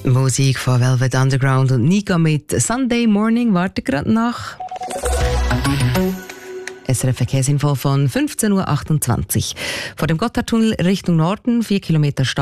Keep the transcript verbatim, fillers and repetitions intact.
Musik von Velvet Underground und Nika mit Sunday Morning. Warte gerade nach. S R F-Verkehrsinfo von fünfzehn Uhr achtundzwanzig. Vor dem Gotthardtunnel Richtung Norden, vier Kilometer Stau.